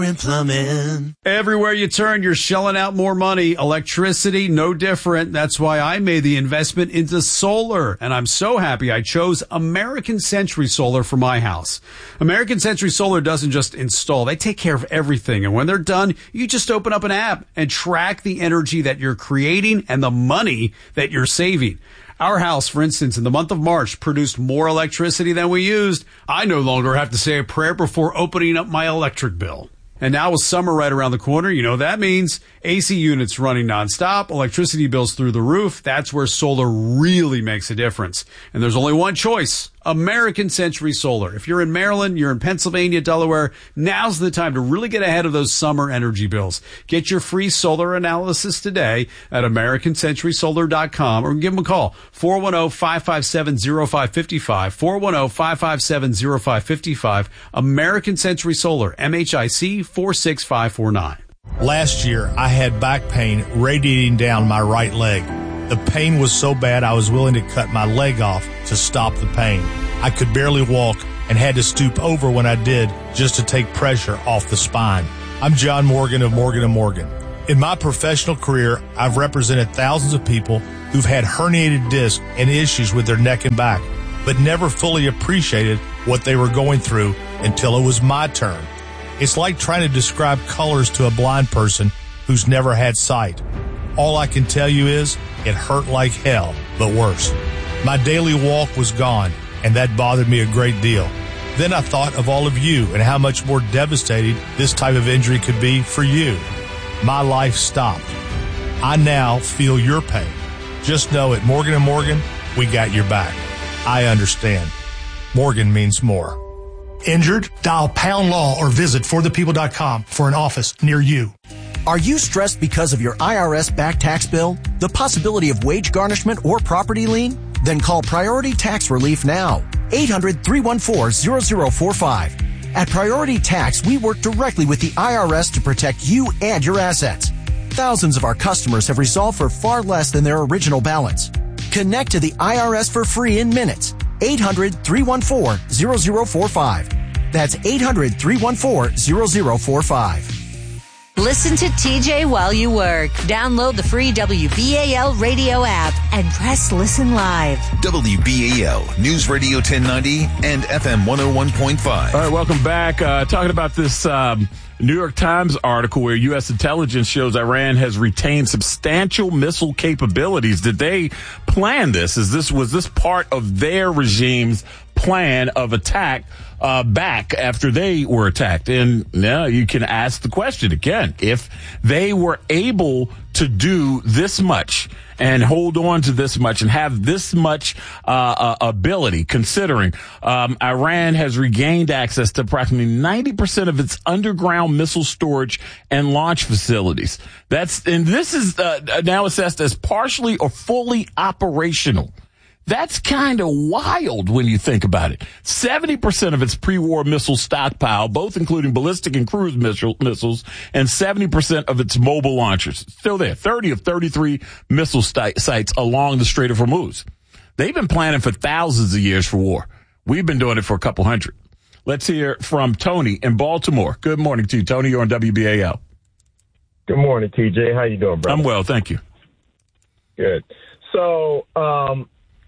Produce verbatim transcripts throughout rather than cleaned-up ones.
Plumbing. Everywhere you turn, you're shelling out more money. Electricity, no different. That's why I made the investment into solar. And I'm so happy I chose American Century Solar for my house. American Century Solar doesn't just install. They take care of everything. And when they're done, you just open up an app and track the energy that you're creating and the money that you're saving. Our house, for instance, in the month of March, produced more electricity than we used. I no longer have to say a prayer before opening up my electric bill. And now with summer right around the corner, you know that means A C units running nonstop, electricity bills through the roof. That's where solar really makes a difference. And there's only one choice, American Century Solar. If you're in Maryland, you're in Pennsylvania, Delaware, now's the time to really get ahead of those summer energy bills. Get your free solar analysis today at American Century Solar dot com or give them a call, four one zero, five five seven, zero five five five, four one zero, five five seven, zero five five five, American Century Solar, M H I C four six five four nine. Last year, I had back pain radiating down my right leg. The pain was so bad I was willing to cut my leg off to stop the pain. I could barely walk and had to stoop over when I did just to take pressure off the spine. I'm John Morgan of Morgan and Morgan. In my professional career, I've represented thousands of people who've had herniated discs and issues with their neck and back, but never fully appreciated what they were going through until it was my turn. It's like trying to describe colors to a blind person who's never had sight. All I can tell you is it hurt like hell, but worse. My daily walk was gone, and that bothered me a great deal. Then I thought of all of you and how much more devastating this type of injury could be for you. My life stopped. I now feel your pain. Just know at Morgan and Morgan, we got your back. I understand. Morgan means more. Injured? Dial pound law or visit for the people dot com for an office near you. Are you stressed because of your I R S back tax bill, the possibility of wage garnishment or property lien? Then call Priority Tax Relief now. eight hundred, three one four, zero zero four five. At Priority Tax, we work directly with the I R S to protect you and your assets. Thousands of our customers have resolved for far less than their original balance. Connect to the I R S for free in minutes. eight hundred, three one four, zero zero four five. That's eight hundred, three one four, zero zero four five. Listen to T J while you work. Download the free W B A L radio app and press listen live. W B A L News Radio ten ninety and F M one oh one point five. All right, welcome back. Uh, talking about this um, New York Times article where U S intelligence shows Iran has retained substantial missile capabilities. Did they plan this? Is this was this part of their regime's plan of attack uh, back after they were attacked? And now you can ask the question again. If they were able to do this much and hold on to this much and have this much uh, uh, ability, considering um, Iran has regained access to approximately ninety percent of its underground missile storage and launch facilities. That's and this is uh, now assessed as partially or fully operational. That's kind of wild when you think about it. seventy percent of its pre-war missile stockpile, both including ballistic and cruise missile, missiles, and seventy percent of its mobile launchers. Still there. thirty of thirty-three missile st- sites along the Strait of Hormuz. They've been planning for thousands of years for war. We've been doing it for a couple hundred. Let's hear from Tony in Baltimore. Good morning to you, Tony. You're on W B A L. Good morning, T J. How you doing, brother? I'm well, thank you. Good. So, um,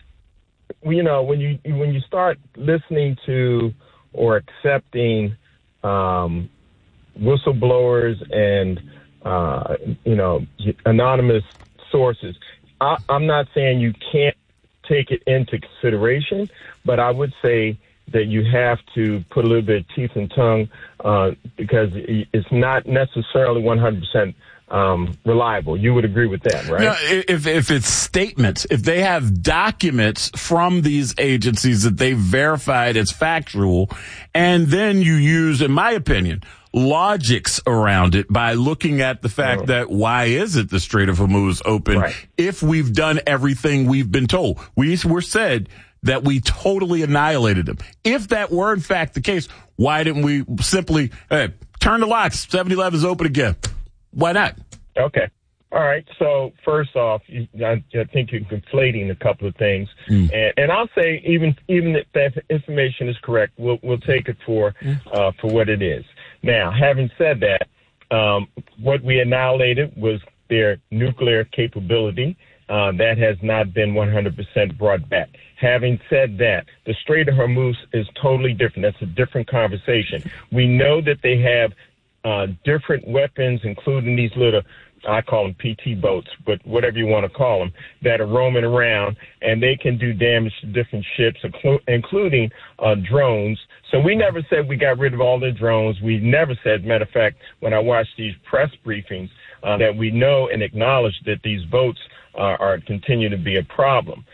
you know, when you when you start listening to or accepting um, whistleblowers and uh, you know anonymous sources, I, I'm not saying you can't take it into consideration, but I would say that you have to put a little bit of teeth and tongue uh, because it's not necessarily one hundred percent Um, reliable. You would agree with that, right? No, if if it's statements, if they have documents from these agencies that they verified as factual, and then you use, in my opinion, logics around it by looking at the fact oh. that why is it the Strait of Hormuz open right. if we've done everything we've been told? We were said that we totally annihilated them. If that were in fact the case, why didn't we simply hey, turn the locks? seven eleven is open again. Why not? Okay. All right. So first off, you, I, I think you're conflating a couple of things, mm. and, and I'll say even even if that information is correct, we'll we'll take it for uh, for what it is. Now, having said that, um, what we annihilated was their nuclear capability. Uh, that has not been one hundred percent brought back. Having said that, the Strait of Hormuz is totally different. That's a different conversation. We know that they have uh, different weapons, including these little, I call them P T boats, but whatever you want to call them, that are roaming around, and they can do damage to different ships, inclu- including uh, drones. So we never said we got rid of all the drones. We never said, matter of fact, when I watched these press briefings, uh, that we know and acknowledge that these boats uh, are continue to be a problem.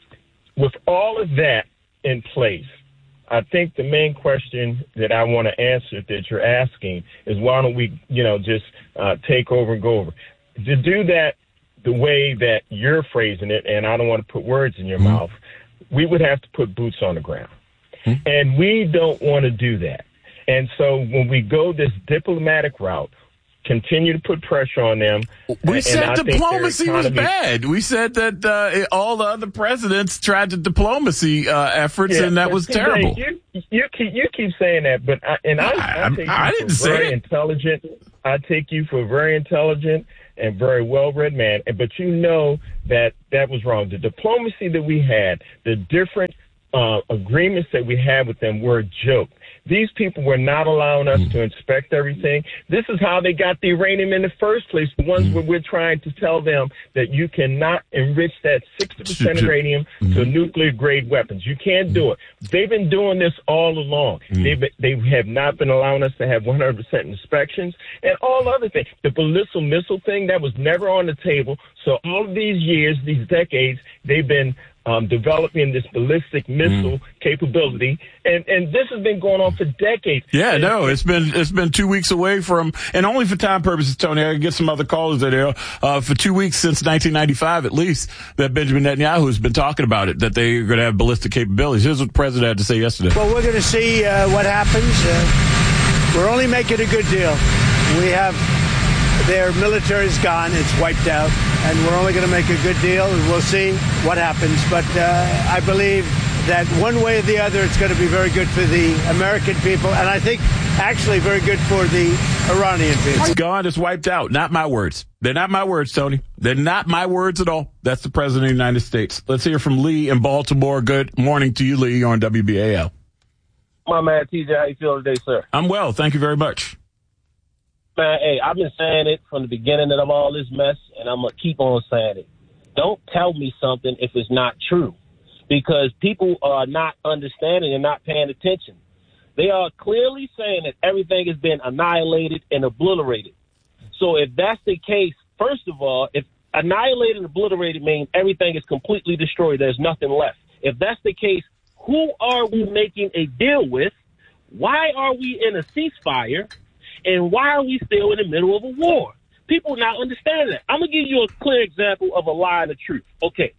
With all of that in place, I think the main question that I want to answer that you're asking is why don't we, you know, just uh, take over and go over. To do that the way that you're phrasing it, and I don't want to put words in your mm-hmm. mouth, we would have to put boots on the ground. Mm-hmm. And we don't want to do that. And so when we go this diplomatic route, continue to put pressure on them. We said diplomacy economy, was bad. We said that uh, all the other presidents tried to diplomacy uh, efforts, yeah, and that was terrible. You, you, keep, you keep saying that, but I, and I, I, I, take I you didn't for say very it. intelligent. I take you for a very intelligent and very well-read man, but you know that that was wrong. The diplomacy that we had, the different uh, agreements that we had with them were a joke. These people were not allowing us mm. to inspect everything. This is how they got the uranium in the first place, the ones mm. where we're trying to tell them that you cannot enrich that sixty percent uranium mm. to nuclear-grade weapons. You can't do it. They've been doing this all along. Mm. They've, they have not been allowing us to have one hundred percent inspections and all other things. The ballistic missile thing, that was never on the table. So all of these years, these decades, they've been Um, developing this ballistic missile mm. capability, and and this has been going on for decades. Yeah, and, no, it's been it's been two weeks away from, and only for time purposes, Tony. I can get some other callers there. Uh, for two weeks since nineteen ninety-five, at least, that Benjamin Netanyahu has been talking about it, that they're going to have ballistic capabilities. Here's what the president had to say yesterday. Well, we're going to see uh, what happens. Uh, we're only making a good deal. We have. Their military is gone. It's wiped out. And we're only going to make a good deal. We'll see what happens. But uh, I believe that one way or the other, it's going to be very good for the American people. And I think actually very good for the Iranian people. It's gone. It's wiped out. Not my words. They're not my words, Tony. They're not my words at all. That's the president of the United States. Let's hear from Lee in Baltimore. Good morning to you, Lee, on W B A L. My man, T J, how you feel today, sir? I'm well. Thank you very much. Man, hey, I've been saying it from the beginning of all this mess, and I'm going to keep on saying it. Don't tell me something if it's not true, because people are not understanding and not paying attention. They are clearly saying that everything has been annihilated and obliterated. So if that's the case, first of all, if annihilated and obliterated means everything is completely destroyed, there's nothing left. If that's the case, who are we making a deal with? Why are we in a ceasefire? And why are we still in the middle of a war? People not understand that. I'm going to give you a clear example of a lie and a truth. Okay.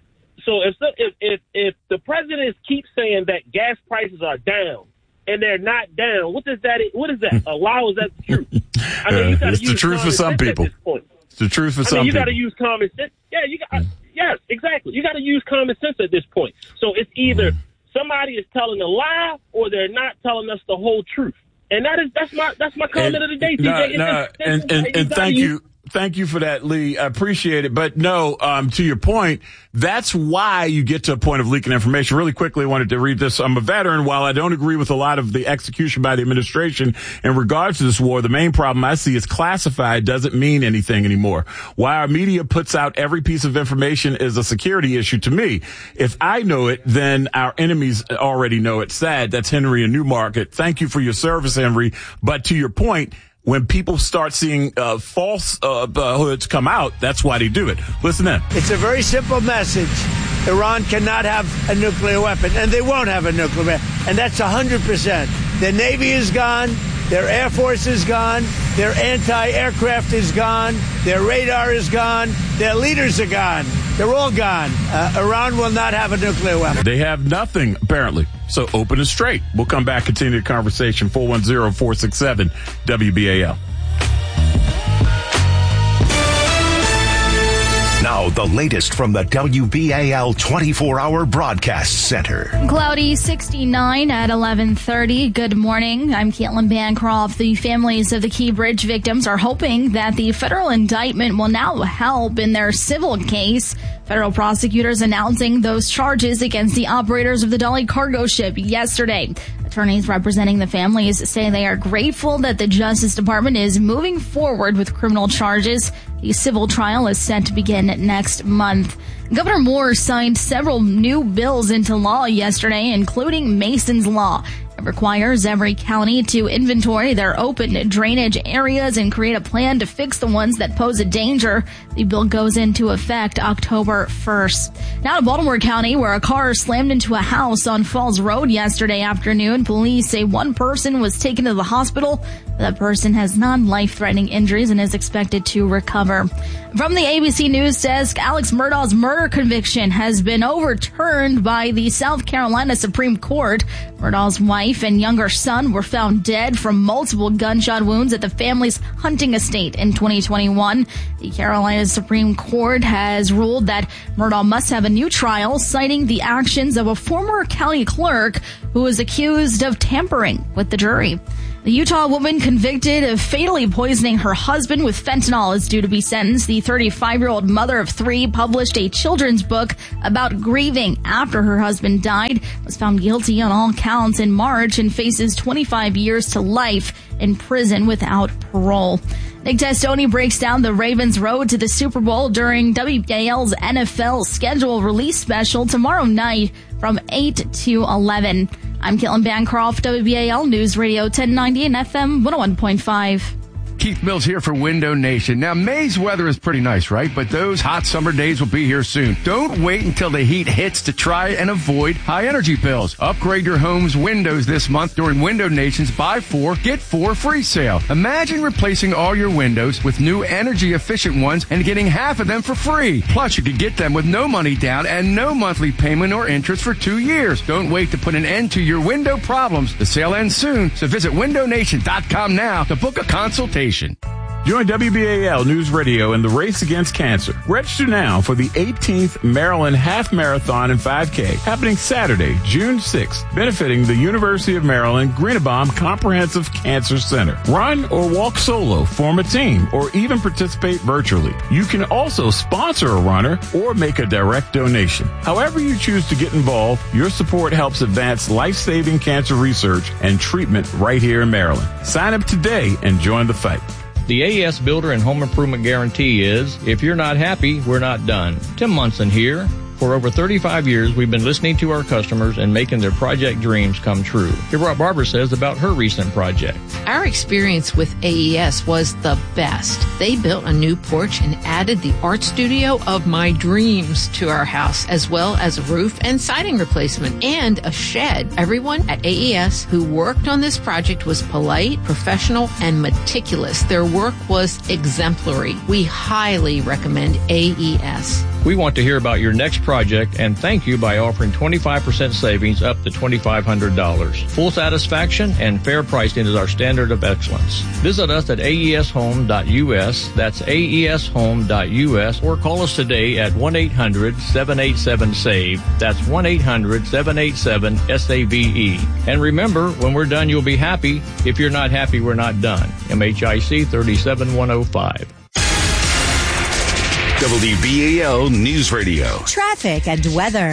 So if, if if if the president keeps saying that gas prices are down and they're not down, what does that what is that? A lie or is that the truth? I mean, you gotta it's use the truth for some people. It's the truth for I some mean, you people. got to use common sense. Yeah, you got. Yes, exactly. You got to use common sense at this point. So it's either somebody is telling a lie or they're not telling us the whole truth. And that is that's my that's my comment and, of the day. No, T J. no, and, and, and thank you. Thank you for that, Lee. I appreciate it. But no, um, to your point, that's why you get to a point of leaking information. Really quickly, I wanted to read this. I'm a veteran. While I don't agree with a lot of the execution by the administration in regards to this war, the main problem I see is classified doesn't mean anything anymore. Why our media puts out every piece of information is a security issue to me. If I know it, then our enemies already know it. Sad. That's Henry in Newmarket. Thank you for your service, Henry. But to your point, when people start seeing uh, false uh, hoods come out, that's why they do it. Listen in. It's a very simple message. Iran cannot have a nuclear weapon, and they won't have a nuclear weapon. And that's one hundred percent. Their Navy is gone. Their Air Force is gone. Their anti-aircraft is gone. Their radar is gone. Their leaders are gone. They're all gone. Uh, Iran will not have a nuclear weapon. They have nothing, apparently. So open and straight. We'll come back, continue the conversation. four one zero, four six seven, W B A L. Now, the latest from the W B A L twenty-four hour Broadcast Center. Cloudy, sixty-nine at eleven thirty. Good morning. I'm Caitlin Bancroft. The families of the Key Bridge victims are hoping that the federal indictment will now help in their civil case. Federal prosecutors announcing those charges against the operators of the Dolly cargo ship yesterday. Attorneys representing the families say they are grateful that the Justice Department is moving forward with criminal charges. The civil trial is set to begin next month. Governor Moore signed several new bills into law yesterday, including Mason's Law. It requires every county to inventory their open drainage areas and create a plan to fix the ones that pose a danger. The bill goes into effect October first. Now to Baltimore County, where a car slammed into a house on Falls Road yesterday afternoon. Police say one person was taken to the hospital. That person has non-life-threatening injuries and is expected to recover. From the A B C News Desk, Alex Murdaugh's murder conviction has been overturned by the South Carolina Supreme Court. Murdaugh's wife and younger son were found dead from multiple gunshot wounds at the family's hunting estate in twenty twenty-one. The Carolina Supreme Court has ruled that Murdaugh must have a new trial, citing the actions of a former county clerk who was accused of tampering with the jury. The Utah woman convicted of fatally poisoning her husband with fentanyl is due to be sentenced. The thirty-five-year-old mother of three published a children's book about grieving after her husband died, was found guilty on all counts in March and faces twenty-five years to life in prison without parole. Nick Testoni breaks down the Ravens' road to the Super Bowl during W B A L's N F L schedule release special tomorrow night from eight to eleven. I'm Caitlin Bancroft, W B A L News Radio ten ninety and F M one oh one point five. Keith Mills here for Window Nation. Now, May's weather is pretty nice, right? But those hot summer days will be here soon. Don't wait until the heat hits to try and avoid high energy bills. Upgrade your home's windows this month during Window Nation's Buy Four, Get Four free sale. Imagine replacing all your windows with new energy efficient ones and getting half of them for free. Plus, you could get them with no money down and no monthly payment or interest for two years. Don't wait to put an end to your window problems. The sale ends soon, so visit window nation dot com now to book a consultation. Join W B A L News Radio in the race against cancer. Register now for the eighteenth Maryland Half Marathon and five K happening Saturday, June sixth, benefiting the University of Maryland Greenebaum Comprehensive Cancer Center. Run or walk solo, form a team, or even participate virtually. You can also sponsor a runner or make a direct donation. However you choose to get involved, your support helps advance life-saving cancer research and treatment right here in Maryland. Sign up today and join the fight. The A E S Builder and Home Improvement Guarantee is, if you're not happy, we're not done. Tim Munson here. For over thirty-five years, we've been listening to our customers and making their project dreams come true. Hear what Barbara says about her recent project. Our experience with A E S was the best. They built a new porch and added the art studio of my dreams to our house, as well as a roof and siding replacement and a shed. Everyone at A E S who worked on this project was polite, professional, and meticulous. Their work was exemplary. We highly recommend A E S. We want to hear about your next project and thank you by offering twenty-five percent savings up to twenty-five hundred dollars. Full satisfaction and fair pricing is our standard of excellence. Visit us at A E S home dot U S. That's A E S home dot U S, or call us today at one eight hundred seven eight seven SAVE. That's one eight hundred seven eight seven S A V E. And remember, when we're done, you'll be happy. If you're not happy, we're not done. M H I C thirty-seven one oh five. W B A L News Radio. Traffic and weather.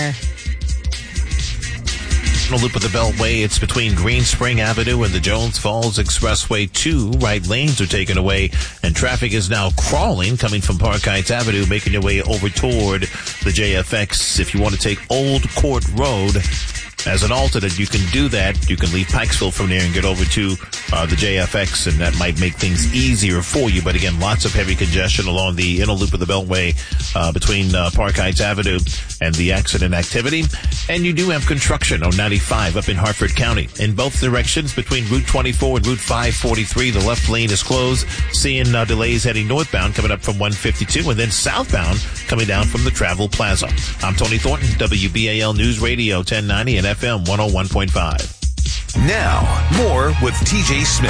No loop of the Beltway. It's between Green Spring Avenue and the Jones Falls Expressway. Two right lanes are taken away, and traffic is now crawling coming from Park Heights Avenue, making your way over toward the J F X. If you want to take Old Court Road as an alternate, you can do that. You can leave Pikesville from there and get over to uh, the J F X, and that might make things easier for you. But again, lots of heavy congestion along the inner loop of the Beltway uh, between uh, Park Heights Avenue and the accident activity. And you do have construction on ninety-five up in Hartford County. In both directions between Route twenty-four and Route five forty-three, the left lane is closed. Seeing uh, delays heading northbound coming up from one fifty-two, and then southbound coming down from the Travel Plaza. I'm Tony Thornton, W B A L News Radio ten ninety and F M one oh one point five. Now, more with T J Smith.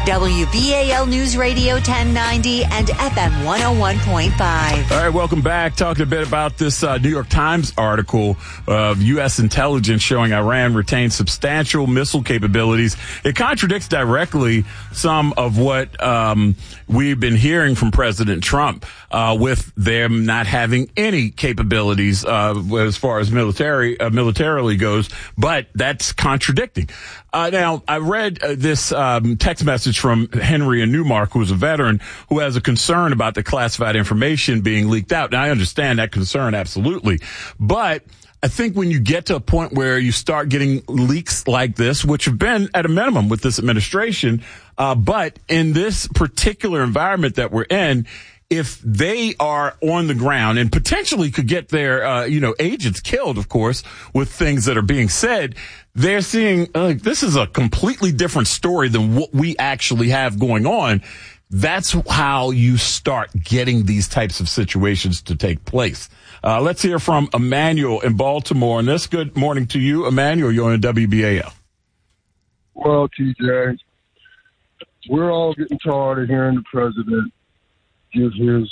W B A L News Radio ten ninety and F M one oh one point five. All right, welcome back. Talking a bit about this uh, New York Times article of U S intelligence showing Iran retains substantial missile capabilities. It contradicts directly some of what um, we've been hearing from President Trump uh, with them not having any capabilities uh, as far as military uh, militarily goes, but that's contradicting. Uh, now, I read uh, this um, text message from Henry in Newmark, who is a veteran, who has a concern about the classified information being leaked out. Now, I understand that concern, absolutely. But I think when you get to a point where you start getting leaks like this, which have been at a minimum with this administration, uh, but in this particular environment that we're in, if they are on the ground and potentially could get their, uh, you know, agents killed, of course, with things that are being said, they're seeing, uh, this is a completely different story than what we actually have going on. That's how you start getting these types of situations to take place. Uh, let's hear from Emmanuel in Baltimore. And this, good morning to you, Emmanuel. You're on W B A L. Well, T J, we're all getting tired of hearing the president give his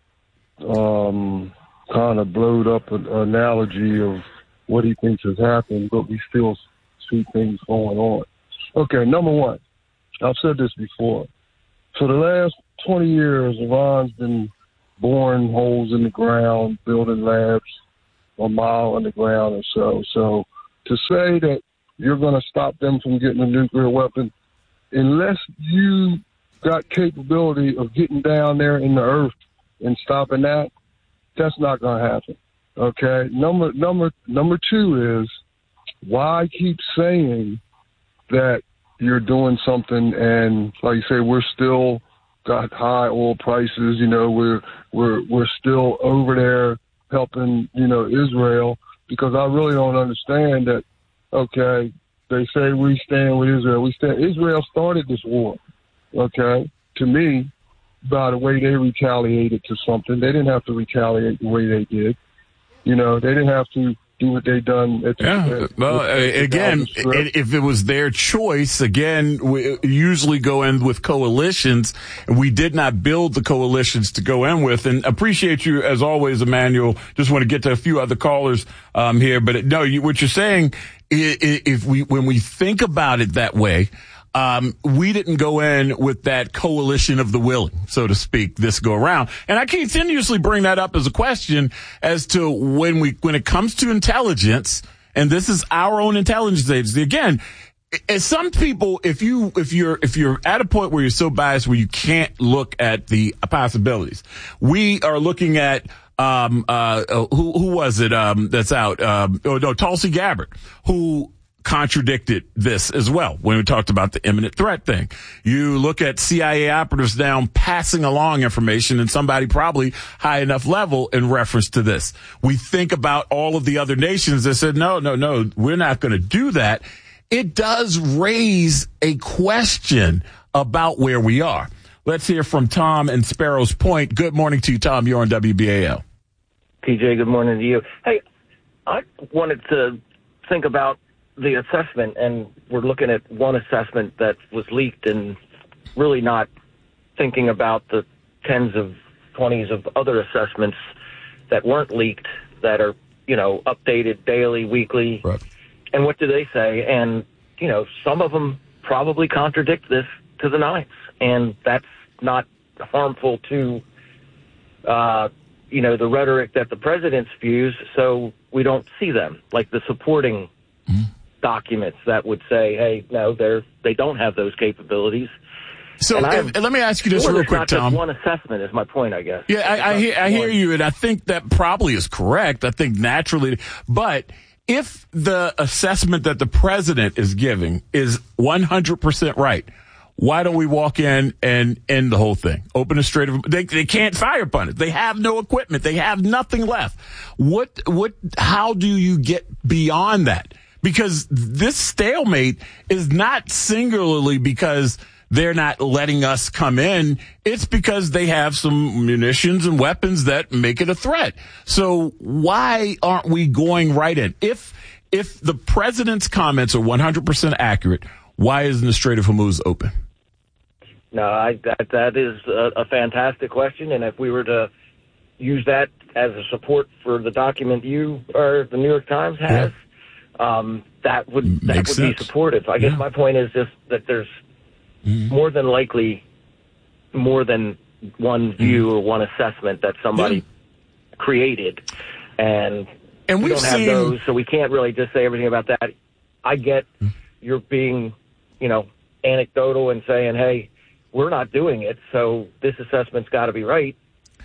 um, kind of blowed up an analogy of what he thinks has happened, but we still see things going on. Okay, number one, I've said this before. For the last twenty years, Iran's been boring holes in the ground, building labs a mile underground or so. So to say that you're going to stop them from getting a nuclear weapon, unless you got capability of getting down there in the earth and stopping that, that's not going to happen. Okay. Number, number, number two is why keep saying that you're doing something and like you say, we're still got high oil prices. You know, we're, we're, we're still over there helping, you know, Israel, because I really don't understand that. Okay. They say we stand with Israel. We stand. Israel started this war. Okay, to me, by the way they retaliated to something. They didn't have to retaliate the way they did. You know, they didn't have to do what they done. At the, yeah. At, well, at, at again, if it was their choice, again, we usually go in with coalitions. We did not build the coalitions to go in with. And appreciate you, as always, Emmanuel. Just want to get to a few other callers um, here. But no, you, what you're saying, if we when we think about it that way, Um, we didn't go in with that coalition of the willing, so to speak, this go around. And I continuously bring that up as a question as to when we, when it comes to intelligence, and this is our own intelligence agency. Again, as some people, if you, if you're, if you're at a point where you're so biased where you can't look at the possibilities, we are looking at, um, uh, who, who was it, um, that's out, um, oh no, Tulsi Gabbard, who contradicted this as well when we talked about the imminent threat thing. You look at C I A operatives now passing along information, and somebody probably high enough level in reference to this. We think about all of the other nations that said, no, no, no, we're not going to do that. It does raise a question about where we are. Let's hear from Tom in Sparrows Point. Good morning to you, Tom. You're on W B A L. P J, good morning to you. Hey, I wanted to think about the assessment, and we're looking at one assessment that was leaked and really not thinking about the tens of twenties of other assessments that weren't leaked that are, you know, updated daily, weekly. Right. And what do they say? And, you know, some of them probably contradict this to the nines, and that's not harmful to, uh, you know, the rhetoric that the president spews, so we don't see them, like the supporting mm-hmm. documents that would say, hey, no, they're, they don't have those capabilities. So if, let me ask you this sure real quick, not Tom. Just one assessment is my point, I guess. Yeah, I, I, hear, I hear you, and I think that probably is correct. I think naturally, but if the assessment that the president is giving is one hundred percent right, why don't we walk in and end the whole thing? Open a straight of, they, they can't fire upon it. They have no equipment. They have nothing left. What, what, how do you get beyond that? Because this stalemate is not singularly because they're not letting us come in. It's because they have some munitions and weapons that make it a threat. So why aren't we going right in? If, if the president's comments are one hundred percent accurate, why isn't the Strait of Hormuz open? No, I, that that is a, a fantastic question, and if we were to use that as a support for the document you or the New York Times has, yeah. um, that would that Makes would sense. be supportive. I guess Yeah. my point is just that there's mm-hmm. more than likely more than one view mm-hmm. or one assessment that somebody yeah. created, and and we we've don't have seen... those, so we can't really just say everything about that. I get mm-hmm. you're being, you know, anecdotal and saying, hey, we're not doing it, so this assessment's got to be right.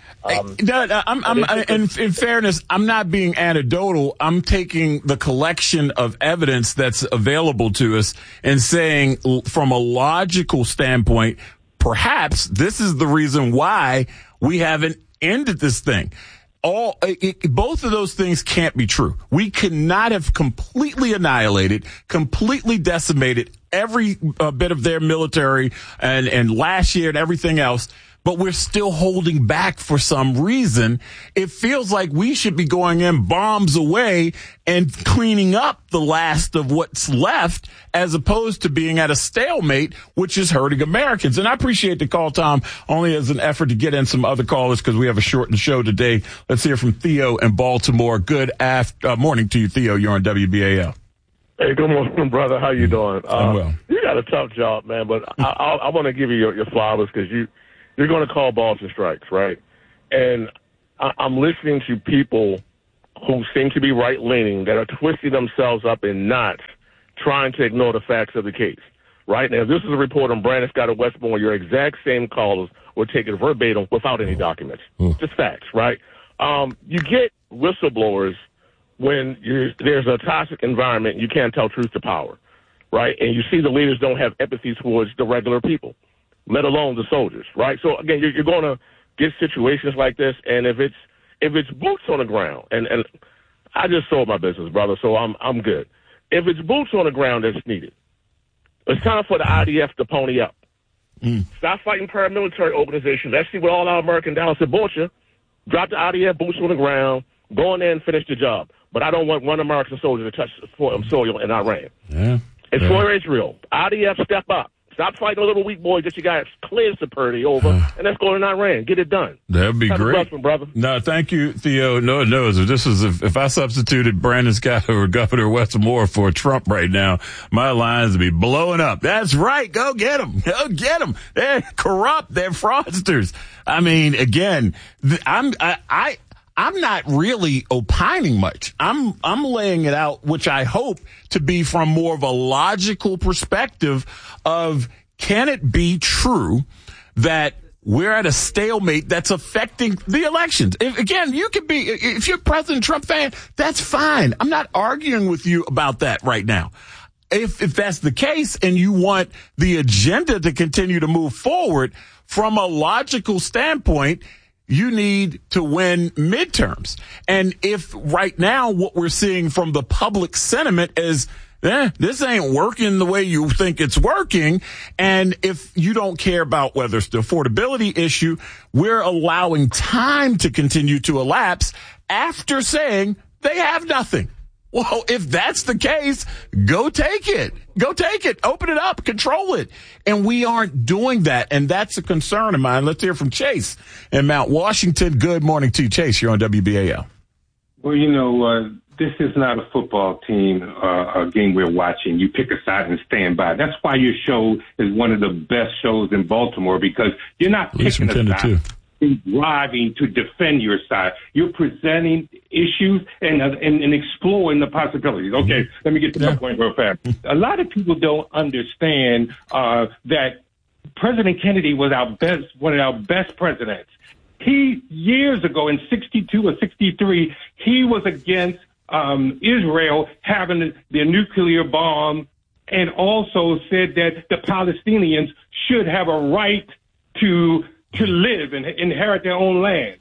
Um, no, no, I'm, I'm, I, in, in fairness, I'm not being anecdotal. I'm taking the collection of evidence that's available to us and saying, from a logical standpoint, perhaps this is the reason why we haven't ended this thing. All it, both of those things can't be true. We cannot have completely annihilated, completely decimated every uh, bit of their military and, and last year and everything else, but we're still holding back for some reason. It feels like we should be going in bombs away and cleaning up the last of what's left, as opposed to being at a stalemate, which is hurting Americans. And I appreciate the call, Tom, only as an effort to get in some other callers because we have a shortened show today. Let's hear from Theo in Baltimore. Good after, uh, morning to you, Theo. You're on W B A L. Hey, good morning, brother. How you doing? I'm uh, well. You got a tough job, man, but I, I, I want to give you your, your flowers because you, you're going to call balls and strikes, right? And I, I'm listening to people who seem to be right-leaning that are twisting themselves up in knots trying to ignore the facts of the case, right? Now, if this is a report on Brandon Scott of Westmore, your exact same callers were taken verbatim without any documents. Mm. Just facts, right? Um, you get whistleblowers when you're, there's a toxic environment, you can't tell truth to power, right? And you see the leaders don't have empathy towards the regular people, let alone the soldiers, right? So, again, you're, you're going to get situations like this, and if it's if it's boots on the ground, and, and I just sold my business, brother, so I'm I'm good. If it's boots on the ground that's needed, it's time for the I D F to pony up. Mm. Stop fighting paramilitary organizations. Let's see what all our American dollars support you. Drop the I D F, boots on the ground, go in there and finish the job. But I don't want one American soldier to touch soil in Iran. Yeah. It's yeah. for Israel. I D F, step up. Stop fighting a little weak boy that you got clear security over, uh, and let's go to Iran. Get it done. That'd be Have great. A brother. No, thank you, Theo. No, no. If this was if, if I substituted Brandon Scott or Governor Westmore for Trump right now, my lines would be blowing up. That's right. Go get them. Go get them. They're corrupt. They're fraudsters. I mean, again, I'm I. I I'm not really opining much. I'm I'm laying it out, which I hope to be from more of a logical perspective of, can it be true that we're at a stalemate that's affecting the elections? If, again, you could be, if you're a President Trump fan, that's fine. I'm not arguing with you about that right now. If if that's the case and you want the agenda to continue to move forward from a logical standpoint, you need to win midterms. And if right now what we're seeing from the public sentiment is, eh, this ain't working the way you think it's working, and if you don't care about whether it's the affordability issue, we're allowing time to continue to elapse after saying they have nothing. Well, if that's the case, go take it. Go take it. Open it up. Control it. And we aren't doing that. And that's a concern of mine. Let's hear from Chase in Mount Washington. Good morning to you, Chase. You're on W B A L. Well, you know, uh, this is not a football team, uh, a game we're watching. You pick a side and stand by. That's why your show is one of the best shows in Baltimore, because you're not picking a side. Too. Driving to defend your side. You're presenting issues and, uh, and and exploring the possibilities. Okay, mm-hmm. Let me get to yeah. my point real fast. A lot of people don't understand uh, that President Kennedy was our best, one of our best presidents. He, years ago in sixty-two or sixty-three, he was against um, Israel having the nuclear bomb, and also said that the Palestinians should have a right to to live and inherit their own land.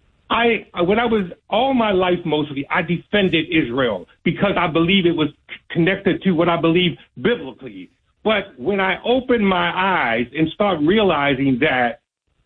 I, when I was all my life mostly, I defended Israel because I believe it was connected to what I believe biblically. But when I opened my eyes and start realizing that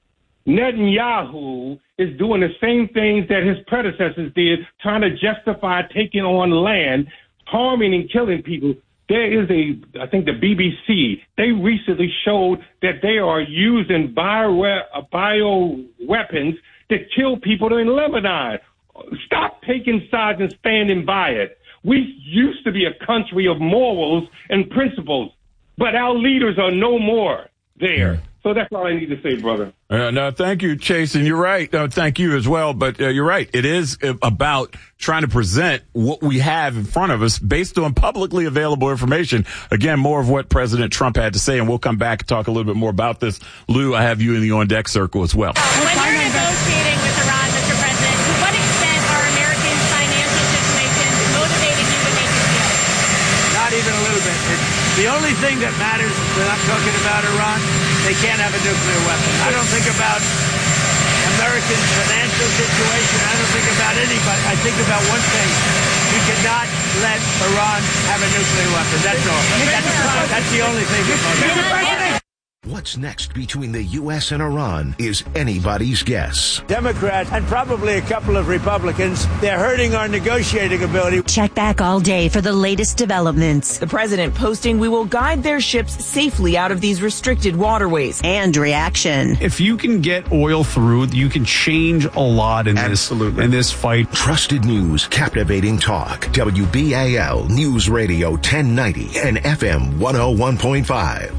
Netanyahu is doing the same things that his predecessors did, trying to justify taking on land, harming and killing people, There is a, I think the B B C, they recently showed that they are using bio, bio weapons to kill people in Lebanon. Stop taking sides and standing by it. We used to be a country of morals and principles, but our leaders are no more there. So that's all I need to say, brother. Uh, no, thank you, Chase, and you're right. Uh, thank you as well. But uh, you're right. It is about trying to present what we have in front of us based on publicly available information. Again, more of what President Trump had to say, and we'll come back and talk a little bit more about this. Lou, I have you in the on-deck circle as well. When you're negotiating with Iran, Mister President, to what extent are American financial situations motivating you to make a deal? Not even a little bit. It's the only thing that matters when I'm talking about Iran, they can't have a nuclear weapon. I don't think about American financial situation. I don't think about anybody. I think about one thing. We cannot let Iran have a nuclear weapon. That's all. That's, that's the only thing that matters. What's next between the U S and Iran is anybody's guess. Democrats and probably a couple of Republicans, they're hurting our negotiating ability. Check back all day for the latest developments. The president posting we will guide their ships safely out of these restricted waterways. And reaction. If you can get oil through, you can change a lot in Absolutely. this in this fight. Trusted news, captivating talk. W B A L News Radio ten ninety and F M one oh one point five.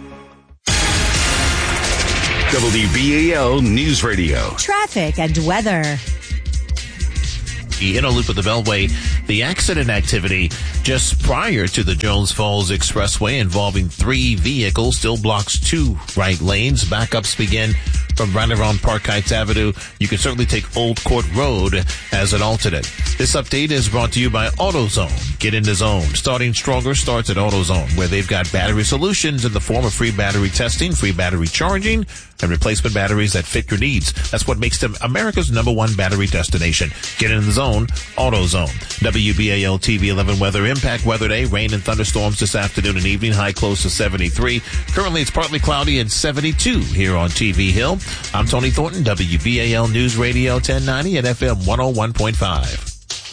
W B A L News Radio. Traffic and weather. The inner loop of the Beltway, the accident activity just prior to the Jones Falls Expressway involving three vehicles still blocks two right lanes. Backups begin from right around Park Heights Avenue. You can certainly take Old Court Road as an alternate. This update is brought to you by AutoZone. Get in the zone. Starting stronger starts at AutoZone, where they've got battery solutions in the form of free battery testing, free battery charging, and replacement batteries that fit your needs. That's what makes them America's number one battery destination. Get in the zone, AutoZone. W B A L T V eleven weather impact weather day. Rain and thunderstorms this afternoon and evening. High close to seventy-three. Currently it's partly cloudy and seventy-two here on T V Hill. I'm Tony Thornton, W B A L News Radio ten ninety at F M one oh one point five.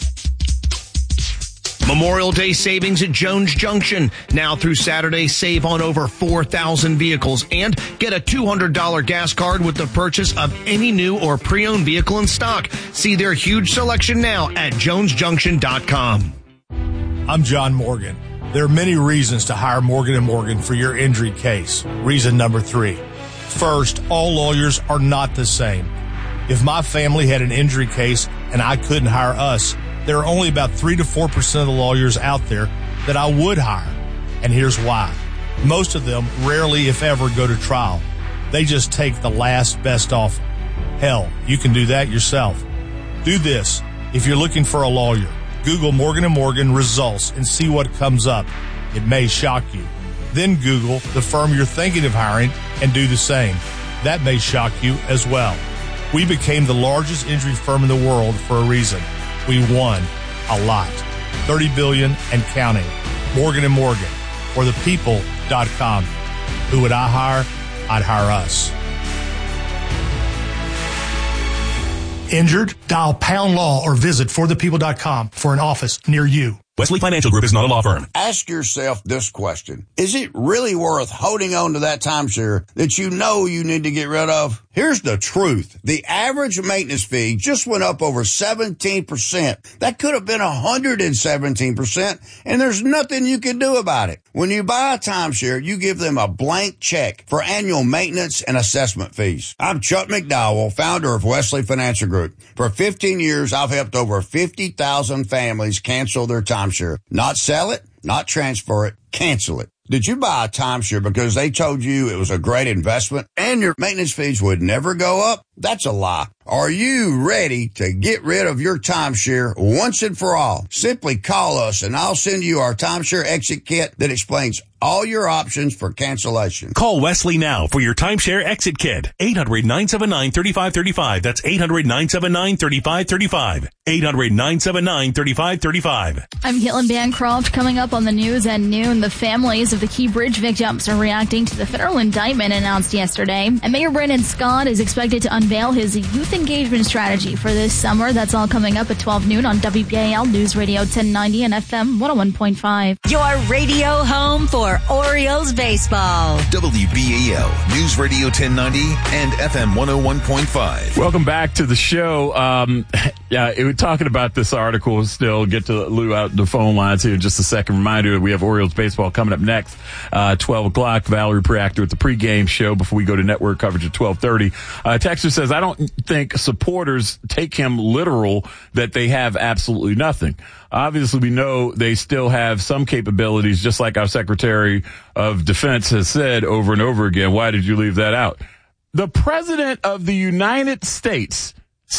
Memorial Day savings at Jones Junction. Now through Saturday, save on over four thousand vehicles and get a two hundred dollars gas card with the purchase of any new or pre-owned vehicle in stock. See their huge selection now at jones junction dot com. I'm John Morgan. There are many reasons to hire Morgan and Morgan for your injury case. Reason number three. First, all lawyers are not the same. If my family had an injury case and I couldn't hire us, there are only about three to four percent of the lawyers out there that I would hire. And here's why. Most of them rarely, if ever, go to trial. They just take the last best offer. Hell, you can do that yourself. Do this. If you're looking for a lawyer, Google Morgan and Morgan results and see what comes up. It may shock you. Then Google the firm you're thinking of hiring and do the same. That may shock you as well. We became the largest injury firm in the world for a reason. We won a lot. thirty billion dollars and counting. Morgan and Morgan, or the people dot com. Who would I hire? I'd hire us. Injured? Dial pound law or visit for the people dot com for an office near you. Wesley Financial Group is not a law firm. Ask yourself this question. Is it really worth holding on to that timeshare that you know you need to get rid of? Here's the truth. The average maintenance fee just went up over seventeen percent. That could have been one hundred seventeen percent, and there's nothing you can do about it. When you buy a timeshare, you give them a blank check for annual maintenance and assessment fees. I'm Chuck McDowell, founder of Wesley Financial Group. For fifteen years, I've helped over fifty thousand families cancel their timeshare. Not sell it, not transfer it, cancel it. Did you buy a timeshare because they told you it was a great investment and your maintenance fees would never go up? That's a lie. Are you ready to get rid of your timeshare once and for all? Simply call us and I'll send you our timeshare exit kit that explains all your options for cancellation. Call Wesley now for your timeshare exit kit. eight hundred, nine seven nine, three five three five. That's eight hundred, nine seven nine, three five three five. eight hundred, nine seven nine, three five three five. I'm Caitlin Bancroft. Coming up on the news at noon, the families of the Key Bridge victims are reacting to the federal indictment announced yesterday. And Mayor Brandon Scott is expected to unveil his youth engagement strategy for this summer. That's all coming up at twelve noon on W B A L News Radio ten ninety and F M one oh one point five. Your radio home for Orioles baseball. W B A L News Radio ten ninety and F M one oh one point five. Welcome back to the show. Um, yeah, we're talking about this article still. Get to Lou out the phone lines here in just a second. Reminder, we have Orioles baseball coming up next, uh, twelve o'clock. Valerie Preactor at the pregame show before we go to network coverage at twelve thirty. Uh, Texter says, I don't think supporters take him literal that they have absolutely nothing. Obviously, we know they still have some capabilities, just like our Secretary of Defense has said over and over again. Why did you leave that out? The President of the United States,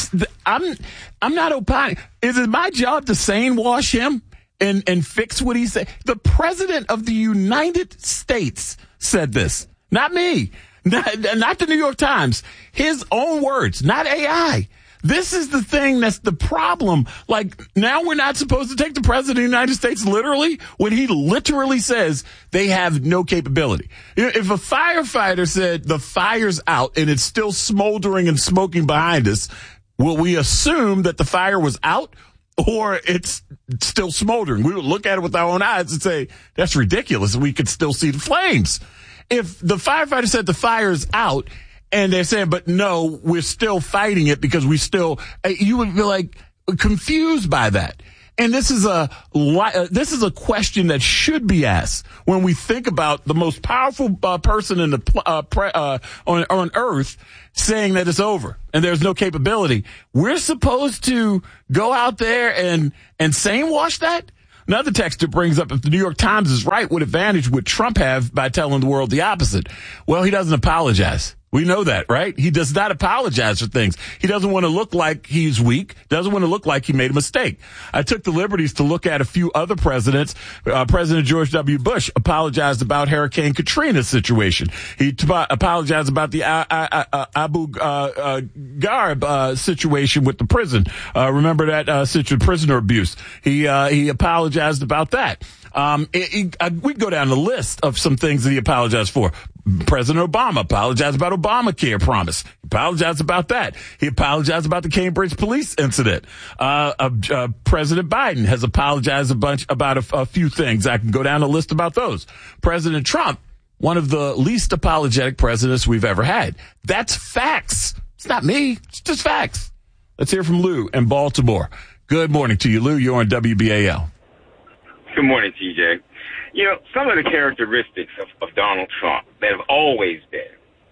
I'm I'm not opining. Is it my job to sane wash him and, and fix what he said? The President of the United States said this, not me, not, not the New York Times, his own words, not A I. This is the thing that's the problem. Like, now we're not supposed to take the President of the United States literally when he literally says they have no capability. If a firefighter said the fire's out and it's still smoldering and smoking behind us, will we assume that the fire was out or it's still smoldering? We would look at it with our own eyes and say, that's ridiculous. We could still see the flames. If the firefighter said the fire's out, and they're saying, but no, we're still fighting it because we still, you would be like confused by that. And this is a, this is a question that should be asked when we think about the most powerful uh, person in the, uh, pre, uh, on, on earth saying that it's over and there's no capability. We're supposed to go out there and, and sane wash that? Another texter brings up, if the New York Times is right, what advantage would Trump have by telling the world the opposite? Well, he doesn't apologize. We know that, right? He does not apologize for things. He doesn't want to look like he's weak, doesn't want to look like he made a mistake. I took the liberties to look at a few other presidents. Uh, President George W. Bush apologized about Hurricane Katrina situation. He t- apologized about the uh, uh, uh, Abu uh, uh, Ghraib uh, situation with the prison. Uh, remember that uh, situation, prisoner abuse. He uh, he apologized about that. Um, it, it, uh, we go down the list of some things that he apologized for. President Obama apologized about Obamacare promise. He apologized about that. He apologized about the Cambridge police incident. Uh, uh, uh President Biden has apologized a bunch about a, a few things. I can go down the list about those. President Trump, one of the least apologetic presidents we've ever had. That's facts. It's not me. It's just facts. Let's hear from Lou in Baltimore. Good morning to you, Lou. You're on W B A L. Good morning, T J. You know, some of the characteristics of, of Donald Trump that have always been,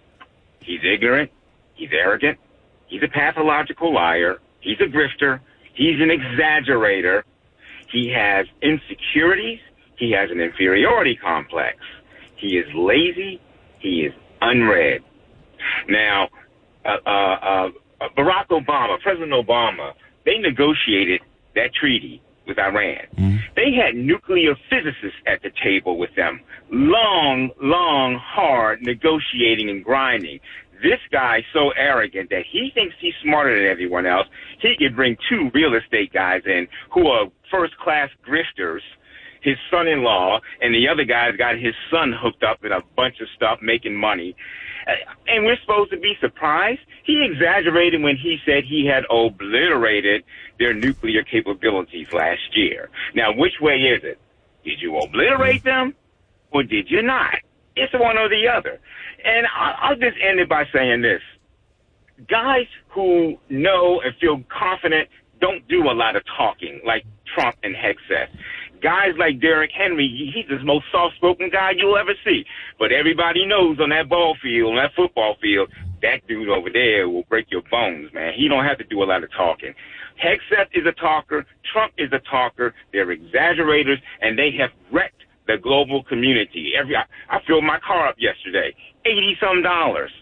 he's ignorant, he's arrogant, he's a pathological liar, he's a grifter, he's an exaggerator, he has insecurities, he has an inferiority complex, he is lazy, he is unread. Now, uh, uh, uh, Barack Obama, President Obama, they negotiated that treaty with Iran. Mm-hmm. They had nuclear physicists at the table with them. Long, long, hard negotiating and grinding. This guy's so arrogant that he thinks he's smarter than everyone else. He could bring two real estate guys in who are first-class grifters, his son-in-law, and the other guy's got his son hooked up with a bunch of stuff, making money. And we're supposed to be surprised? He exaggerated when he said he had obliterated their nuclear capabilities last year. Now, which way is it? Did you obliterate them or did you not? It's one or the other. And I'll just end it by saying this. Guys who know and feel confident don't do a lot of talking like Trump and Hegseth. Guys like Derrick Henry, he's the most soft-spoken guy you'll ever see. But everybody knows on that ball field, on that football field, that dude over there will break your bones, man. He don't have to do a lot of talking. Hegseth is a talker. Trump is a talker. They're exaggerators, and they have wrecked the global community. Every I, I filled my car up yesterday, eighty-some dollars.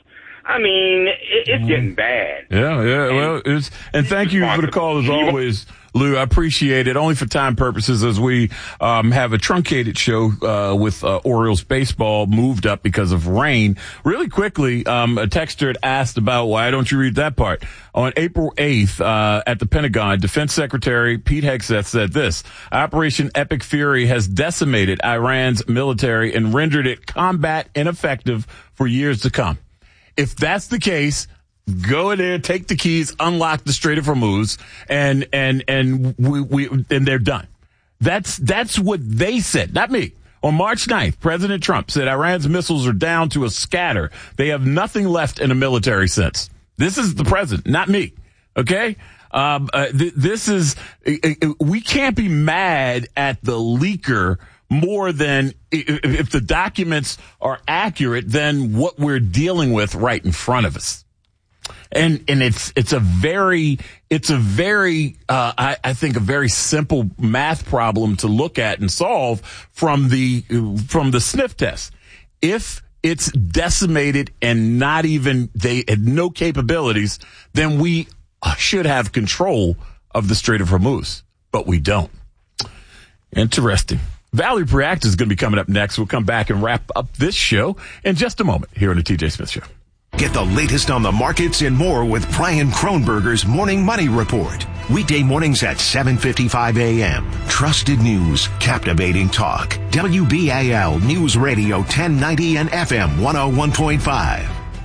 I mean, it, it's getting bad. Yeah, yeah. And well, it's and thank you for the call as always, Lou. I appreciate it. Only for time purposes, as we um, have a truncated show uh, with uh, Orioles baseball moved up because of rain. Really quickly, um, a texter had asked about why don't you read that part. On April eighth, uh, at the Pentagon, Defense Secretary Pete Hegseth said this: Operation Epic Fury has decimated Iran's military and rendered it combat ineffective for years to come. If that's the case, go in there, take the keys, unlock the Strait of Hormuz, and and and we, we and they're done. That's that's what they said, not me. On March ninth, President Trump said Iran's missiles are down to a scatter. They have nothing left in a military sense. This is the president, not me. Okay? Um, uh, th- this is uh, uh, we can't be mad at the leaker more than if the documents are accurate than what we're dealing with right in front of us. And, and it's, it's a very, it's a very, uh, I, I think a very simple math problem to look at and solve from the, from the sniff test. If it's decimated and not even, they had no capabilities, then we should have control of the Strait of Hormuz, but we don't. Interesting. Valerie Preact is going to be coming up next. We'll come back and wrap up this show in just a moment here on the T J Smith Show. Get the latest on the markets and more with Brian Kronberger's Morning Money Report. Weekday mornings at seven fifty-five a.m. Trusted news, captivating talk. W B A L News Radio ten ninety and F M one oh one point five.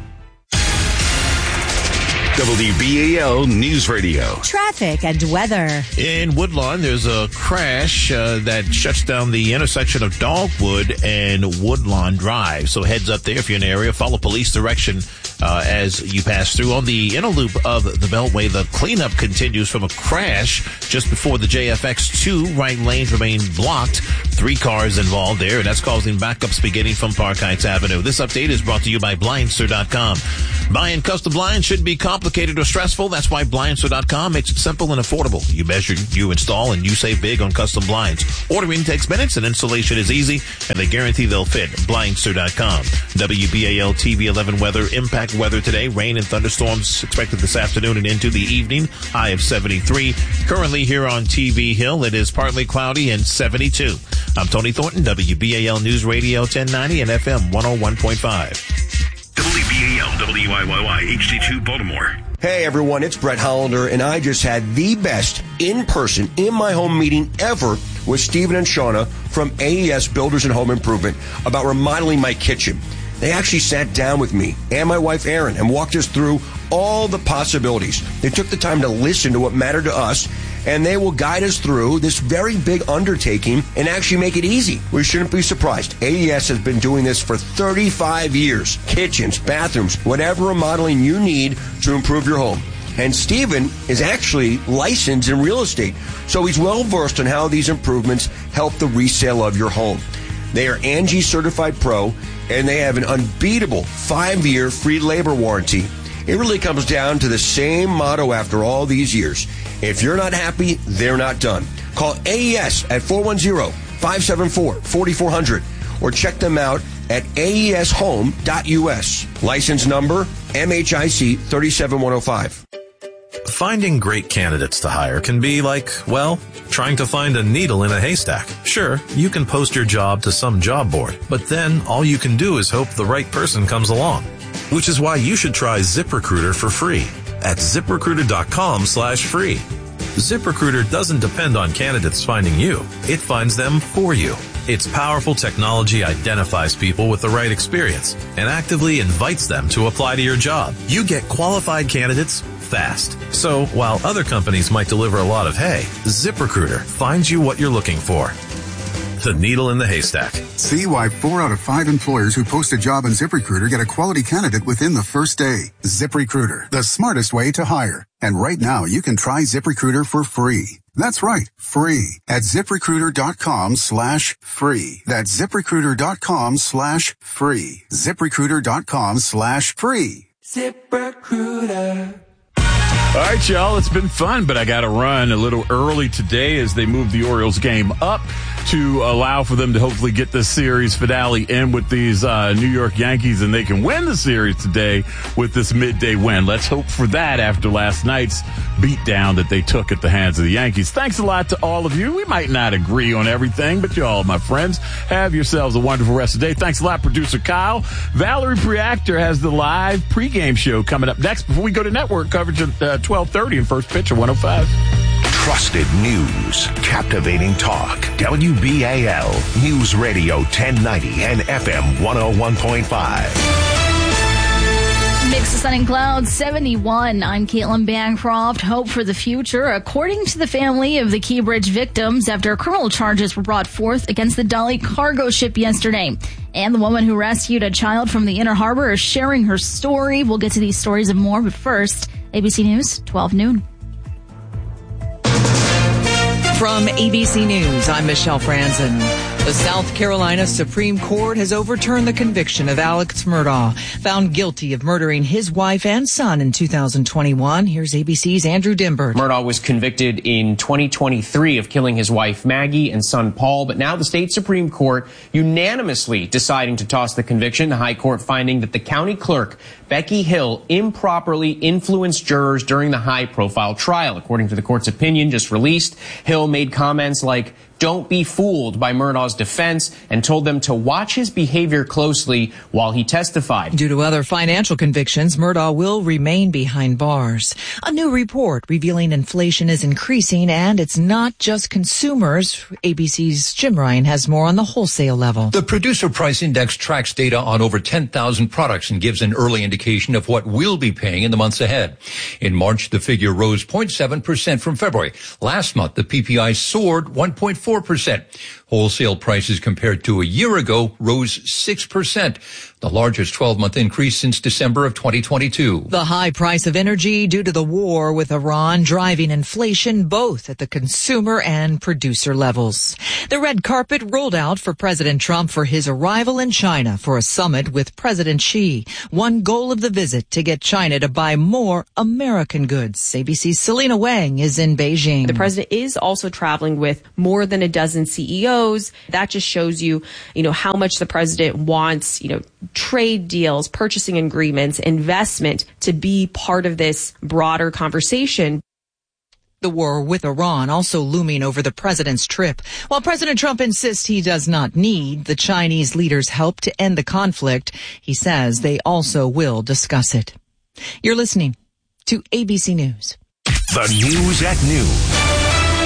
W B A L News Radio. Traffic and weather. In Woodlawn, there's a crash uh, that shuts down the intersection of Dogwood and Woodlawn Drive. So heads up there if you're in the area. Follow police direction uh, as you pass through. On the inner loop of the Beltway, the cleanup continues from a crash just before the J F X two. Right lanes remain blocked. Three cars involved there, and that's causing backups beginning from Park Heights Avenue. This update is brought to you by Blindster dot com. Buying custom blinds shouldn't be complicated or stressful. That's why Blindster dot com makes it simple and affordable. You measure, you install, and you save big on custom blinds. Ordering takes minutes and installation is easy, and they guarantee they'll fit. Blindster dot com. W B A L T V eleven weather, impact weather today. Rain and thunderstorms expected this afternoon and into the evening. High of seventy-three. Currently here on T V Hill, it is partly cloudy and seventy-two. I'm Tony Thornton, W B A L News Radio ten ninety and F M one oh one point five. W B A L W I Y Y H D two Baltimore. Hey everyone, it's Brett Hollander, and I just had the best in-person, in-my-home meeting ever with Stephen and Shauna from A E S Builders and Home Improvement about remodeling my kitchen. They actually sat down with me and my wife Erin and walked us through all the possibilities. They took the time to listen to what mattered to us, and they will guide us through this very big undertaking and actually make it easy. We shouldn't be surprised. A E S has been doing this for thirty-five years. Kitchens, bathrooms, whatever remodeling you need to improve your home. And Stephen is actually licensed in real estate, so he's well versed on how these improvements help the resale of your home. They are Angie Certified Pro, and they have an unbeatable five-year free labor warranty. It really comes down to the same motto after all these years. If you're not happy, they're not done. Call A E S at four one zero, five seven four, four four zero zero or check them out at A E S home dot U S. License number M H I C three seven one zero five. Finding great candidates to hire can be like, well, trying to find a needle in a haystack. Sure, you can post your job to some job board, but then all you can do is hope the right person comes along. Which is why you should try ZipRecruiter for free at ZipRecruiter dot com slash free. ZipRecruiter doesn't depend on candidates finding you. It finds them for you. Its powerful technology identifies people with the right experience and actively invites them to apply to your job. You get qualified candidates fast. So while other companies might deliver a lot of hay, ZipRecruiter finds you what you're looking for. The needle in the haystack. See why four out of five employers who post a job on ZipRecruiter get a quality candidate within the first day. ZipRecruiter, the smartest way to hire. And right now, you can try ZipRecruiter for free. That's right, free at ZipRecruiter dot com slash free. That's ZipRecruiter dot com slash free. ZipRecruiter dot com slash free. ZipRecruiter. All right, y'all, it's been fun, but I got to run a little early today as they move the Orioles game up to allow for them to hopefully get this series finale in with these uh, New York Yankees, and they can win the series today with this midday win. Let's hope for that after last night's beatdown that they took at the hands of the Yankees. Thanks a lot to all of you. We might not agree on everything, but y'all, my friends, have yourselves a wonderful rest of the day. Thanks a lot, producer Kyle. Valerie Preactor has the live pregame show coming up next before we go to network coverage at uh, twelve thirty and First Pitch at one oh five. Trusted news, captivating talk. W B A L News Radio ten ninety and F M one oh one point five. Mix of sun and clouds, seventy-one. I'm Caitlin Bancroft. Hope for the future. According to the family of the Key Bridge victims, after criminal charges were brought forth against the Dali cargo ship yesterday. And the woman who rescued a child from the Inner Harbor is sharing her story. We'll get to these stories and more, but first, A B C News, twelve noon. From A B C News, I'm Michelle Franzen. The South Carolina Supreme Court has overturned the conviction of Alex Murdaugh, found guilty of murdering his wife and son in two thousand twenty-one. Here's A B C's Andrew Dimbert. Murdaugh was convicted in twenty twenty-three of killing his wife Maggie and son Paul, but now the state Supreme Court unanimously deciding to toss the conviction. The High Court finding that the county clerk, Becky Hill, improperly influenced jurors during the high-profile trial. According to the court's opinion just released, Hill made comments like, "Don't be fooled" by Murdaugh's defense, and told them to watch his behavior closely while he testified. Due to other financial convictions, Murdaugh will remain behind bars. A new report revealing inflation is increasing, and it's not just consumers. A B C's Jim Ryan has more on the wholesale level. The Producer Price Index tracks data on over ten thousand products and gives an early indication of what we'll be paying in the months ahead. In March, the figure rose zero point seven percent from February. Last month, the P P I soared one point four percent. Wholesale prices compared to a year ago rose six percent, the largest twelve-month increase since December of twenty twenty-two. The high price of energy due to the war with Iran driving inflation both at the consumer and producer levels. The red carpet rolled out for President Trump for his arrival in China for a summit with President Xi. One goal of the visit, to get China to buy more American goods. A B C's Selena Wang is in Beijing. The president is also traveling with more than a dozen C E Os. That just shows you, you know, how much the president wants, you know, trade deals, purchasing agreements, investment to be part of this broader conversation. The war with Iran also looming over the president's trip. While President Trump insists he does not need the Chinese leader's help to end the conflict, he says they also will discuss it. You're listening to A B C News. The news at noon.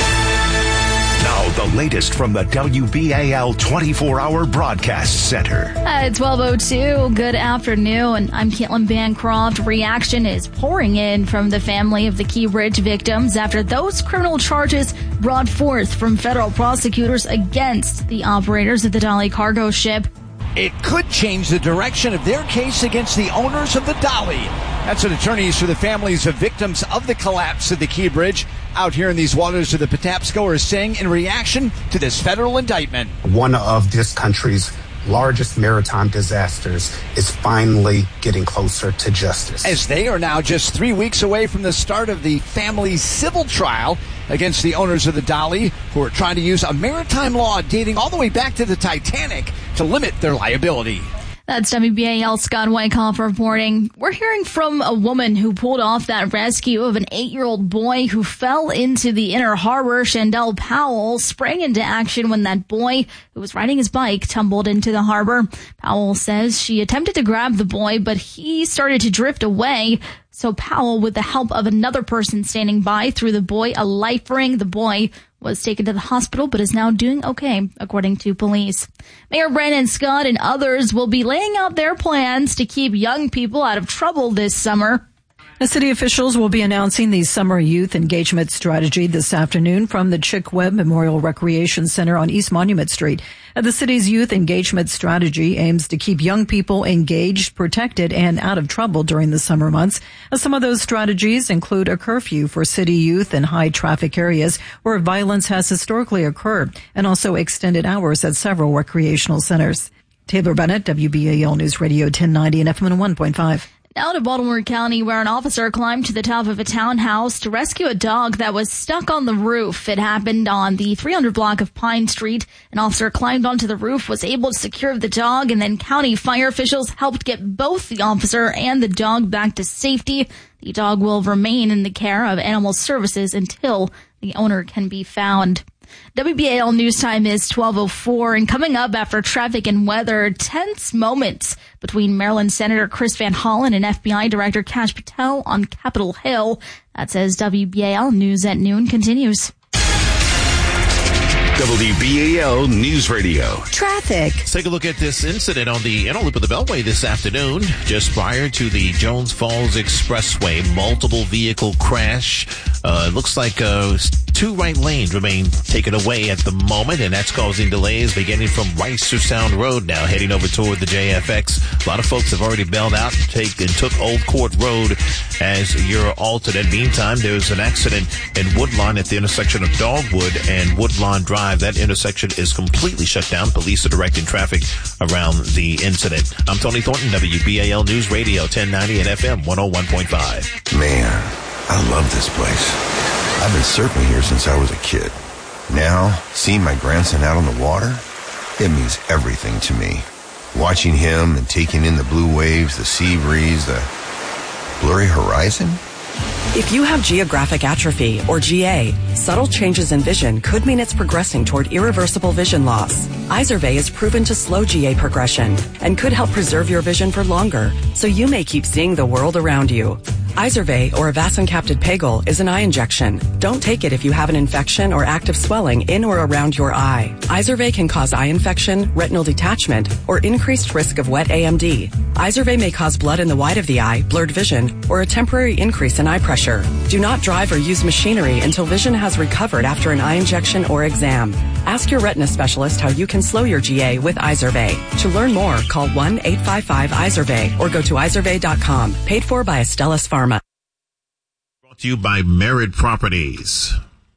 Now, the latest from the W B A L twenty-four hour Broadcast Center. At twelve oh two, good afternoon. I'm Caitlin Bancroft. Reaction is pouring in from the family of the Key Bridge victims after those criminal charges brought forth from federal prosecutors against the operators of the Dali cargo ship. It could change the direction of their case against the owners of the Dali. That's what attorneys for the families of victims of the collapse of the Key Bridge out here in these waters of the Patapsco are saying in reaction to this federal indictment. One of this country's largest maritime disasters is finally getting closer to justice. As they are now just three weeks away from the start of the family's civil trial against the owners of the Dali, who are trying to use a maritime law dating all the way back to the Titanic to limit their liability. That's W B A L's Scott Wyckoff reporting. We're hearing from a woman who pulled off that rescue of an eight-year-old boy who fell into the Inner Harbor. Chandel Powell sprang into action when that boy, who was riding his bike, tumbled into the harbor. Powell says she attempted to grab the boy, but he started to drift away. So Powell, with the help of another person standing by, threw the boy a life ring. The boy was taken to the hospital, but is now doing okay, according to police. Mayor Brandon Scott and others will be laying out their plans to keep young people out of trouble this summer. The city officials will be announcing the summer youth engagement strategy this afternoon from the Chick Webb Memorial Recreation Center on East Monument Street. The city's youth engagement strategy aims to keep young people engaged, protected, and out of trouble during the summer months. Some of those strategies include a curfew for city youth in high traffic areas where violence has historically occurred, and also extended hours at several recreational centers. Taylor Bennett, W B A L News Radio ten ninety and F M one oh one point five. Now to Baltimore County, where an officer climbed to the top of a townhouse to rescue a dog that was stuck on the roof. It happened on the three hundred block of Pine Street. An officer climbed onto the roof, was able to secure the dog, and then county fire officials helped get both the officer and the dog back to safety. The dog will remain in the care of Animal Services until the owner can be found. W B A L News Time is twelve oh four, and coming up after traffic and weather, tense moments between Maryland Senator Chris Van Hollen and F B I Director Kash Patel on Capitol Hill. That says W B A L News at Noon continues. W B A L News Radio. Traffic. Let's take a look at this incident on the inner loop of the Beltway this afternoon. Just prior to the Jones Falls Expressway, multiple vehicle crash. Uh, it looks like uh, two right lanes remain taken away at the moment, and that's causing delays beginning from Ricer Sound Road now, heading over toward the J F X. A lot of folks have already bailed out take, and took Old Court Road as your alternate. Meantime, there's an accident in Woodlawn at the intersection of Dogwood and Woodlawn Drive. That intersection is completely shut down. Police are directing traffic around the incident. I'm Tony Thornton, W B A L News Radio, ten ninety and F M one oh one point five. Man, I love this place. I've been surfing here since I was a kid. Now, seeing my grandson out on the water, it means everything to me. Watching him and taking in the blue waves, the sea breeze, the blurry horizon. If you have geographic atrophy, or G A, subtle changes in vision could mean it's progressing toward irreversible vision loss. Izervay is proven to slow G A progression and could help preserve your vision for longer, so you may keep seeing the world around you. Izervay, or avacincaptad pegol, is an eye injection. Don't take it if you have an infection or active swelling in or around your eye. Izervay can cause eye infection, retinal detachment, or increased risk of wet A M D. Izervay may cause blood in the white of the eye, blurred vision, or a temporary increase in eye pressure. Do not drive or use machinery until vision has recovered after an eye injection or exam. Ask your retina specialist how you can slow your G A with Izervay. To learn more, call one eight five five Izervay or go to izervay dot com. Paid for by Astellas Pharma. Brought to you by Merit Properties.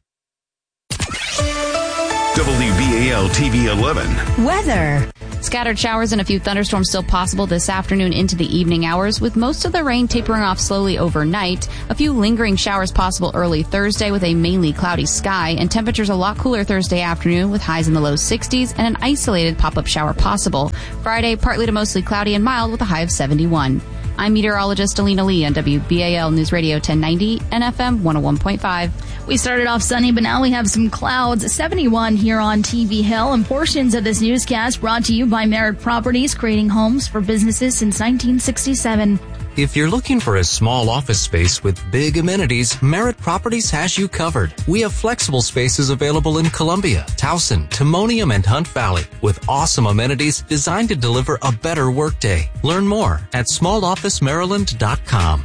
W B A L T V eleven. Weather. Scattered showers and a few thunderstorms still possible this afternoon into the evening hours, with most of the rain tapering off slowly overnight. A few lingering showers possible early Thursday with a mainly cloudy sky, and temperatures a lot cooler Thursday afternoon with highs in the low sixties and an isolated pop-up shower possible. Friday, partly to mostly cloudy and mild with a high of seventy-one. I'm meteorologist Alina Lee on W B A L News Radio ten ninety and F M one oh one point five. We started off sunny, but now we have some clouds. seventy-one here on T V Hill, and portions of this newscast brought to you by Merit Properties, creating homes for businesses since nineteen sixty-seven. If you're looking for a small office space with big amenities, Merit Properties has you covered. We have flexible spaces available in Columbia, Towson, Timonium, and Hunt Valley with awesome amenities designed to deliver a better workday. Learn more at small office maryland dot com.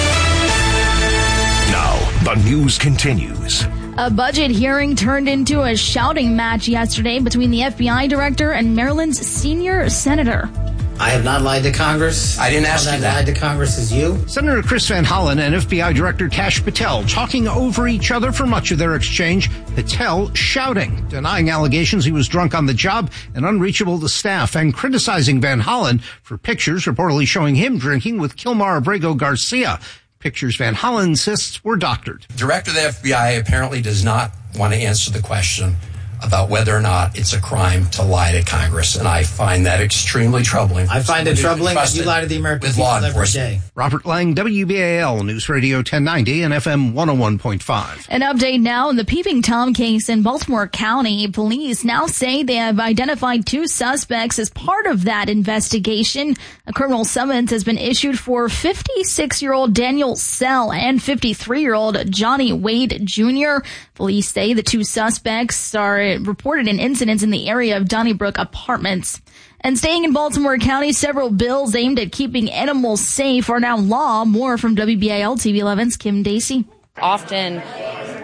Now, the news continues. A budget hearing turned into a shouting match yesterday between the F B I director and Maryland's senior senator. I have not lied to Congress. I didn't ask All you that. that. lied to Congress is you. Senator Chris Van Hollen and F B I Director Kash Patel talking over each other for much of their exchange. Patel shouting, denying allegations he was drunk on the job and unreachable to staff, and criticizing Van Hollen for pictures reportedly showing him drinking with Kilmar Abrego Garcia. Pictures Van Hollen insists were doctored. Director of the F B I apparently does not want to answer the question about whether or not it's a crime to lie to Congress, and I find that extremely troubling. I find it troubling that you lie to the American with people law every enforcement. day. Robert Lang, W B A L News Radio ten ninety and F M one oh one point five. An update now in the Peeping Tom case in Baltimore County. Police now say they have identified two suspects as part of that investigation. A criminal summons has been issued for fifty-six-year-old Daniel Sell and fifty-three-year-old Johnny Wade Junior Police say the two suspects are reported in incidents in the area of Donnybrook Apartments. And staying in Baltimore County, several bills aimed at keeping animals safe are now law. More from W B A L T V eleven's Kim Dacey. Often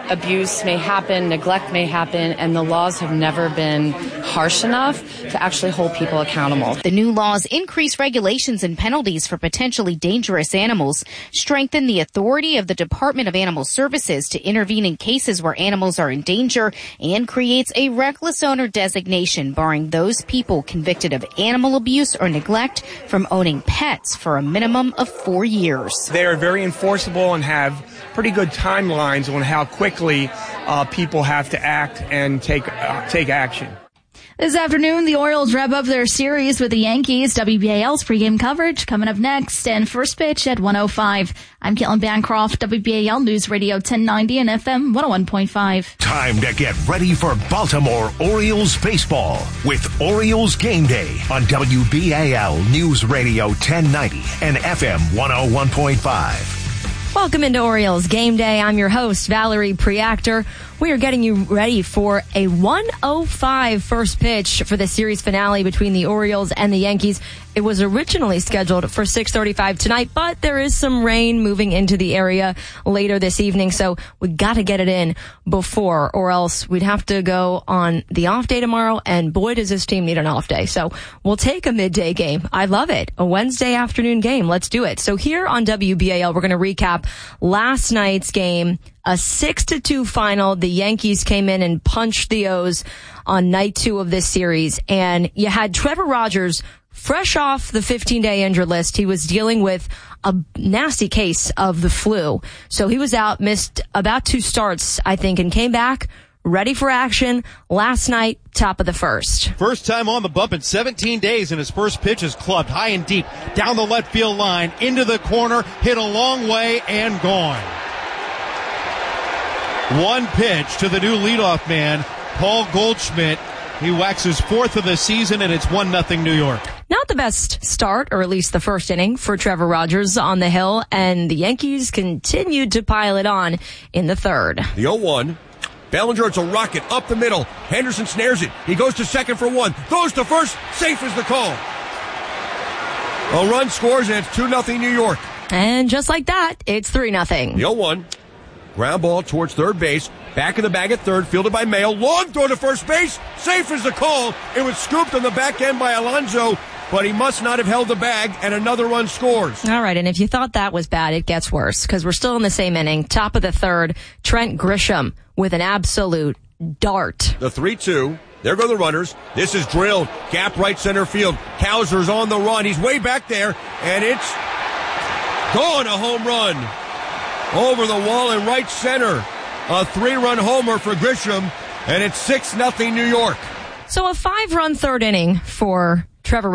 abuse may happen, neglect may happen, and the laws have never been harsh enough to actually hold people accountable. The new laws increase regulations and penalties for potentially dangerous animals, strengthen the authority of the Department of Animal Services to intervene in cases where animals are in danger, and creates a reckless owner designation barring those people convicted of animal abuse or neglect from owning pets for a minimum of four years. They are very enforceable and have pretty good timelines on how quickly uh, people have to act and take uh, take action. This afternoon, the Orioles wrap up their series with the Yankees. W B A L's pregame coverage coming up next, and first pitch at one oh five. I'm Caitlin Bancroft, W B A L News Radio ten ninety and F M one oh one point five. Time to get ready for Baltimore Orioles baseball with Orioles Game Day on W B A L News Radio ten ninety and F M one oh one point five. Welcome into Orioles Game Day. I'm your host, Valerie Preactor. We are getting you ready for a one oh five first pitch for the series finale between the Orioles and the Yankees. It was originally scheduled for six thirty-five tonight, but there is some rain moving into the area later this evening, so we got to get it in before, or else we'd have to go on the off day tomorrow, and boy, does this team need an off day. So we'll take a midday game. I love it. A Wednesday afternoon game. Let's do it. So here on W B A L, we're going to recap last night's game. A six to two final. The Yankees came in and punched the O's on night two of this series. And you had Trevor Rogers fresh off the fifteen-day injured list. He was dealing with a nasty case of the flu. So he was out, missed about two starts, I think, and came back ready for action last night, top of the first. First time on the bump in seventeen days, and his first pitch is clubbed high and deep down the left field line, into the corner, hit a long way, and gone. One pitch to the new leadoff man, Paul Goldschmidt. He whacks his fourth of the season, and it's one nothing New York. Not the best start, or at least the first inning, for Trevor Rogers on the hill, and the Yankees continued to pile it on in the third. The oh one. Bellinger, it's a rocket up the middle. Henderson snares it. He goes to second for one. Throws to first. Safe is the call. A run scores, and it's two nothing New York. And just like that, it's three nothing. The oh one. Ground ball towards third base. Back in the bag at third, fielded by Mayo. Long throw to first base. Safe is the call. It was scooped on the back end by Alonso, but he must not have held the bag, and another run scores. All right, and if you thought that was bad, it gets worse, because we're still in the same inning. Top of the third, Trent Grisham with an absolute dart. The three two. There go the runners. This is drilled. Gap right center field. Kowser's on the run. He's way back there, and it's gone. A home run. Over the wall in right center. A three-run homer for Grisham, and it's six nothing New York. So a five-run third inning for Trevor